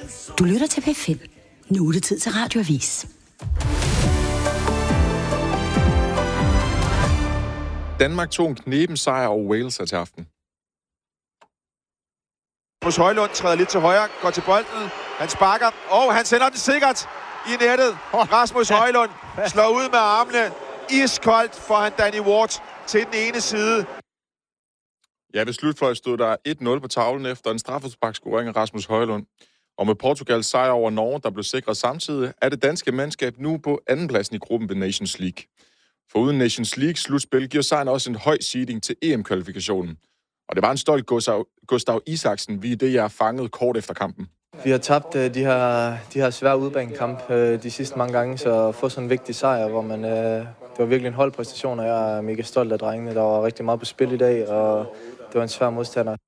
Du lytter til P5. Nu er det tid til Radioavis. Danmark tog en kneben sejr over Wales til aften. Rasmus Højlund træder lidt til højre, går til bolden, han sparker, og han sender den sikkert i nettet. Rasmus Højlund slår ud med armene, iskoldt får han Danny Ward til den ene side. Ja, ved slutfløjt stod der 1-0 på tavlen efter en straffesparkscoring af Rasmus Højlund. Og med Portugals sejr over Norge, der blev sikret samtidig, er det danske mandskab nu på andenpladsen i gruppen ved Nations League. For uden Nations League-slutspil giver sejren også en høj seeding til EM-kvalifikationen. Og det var en stolt Gustav Isaksen, vi det, jeg fanget kort efter kampen. Vi har tabt de her svære udbanekamp de sidste mange gange, så at få sådan en vigtig sejr, hvor man, det var virkelig en holdpræstation, og jeg er mega stolt af drengene. Der var rigtig meget på spil i dag, og det var en svær modstander.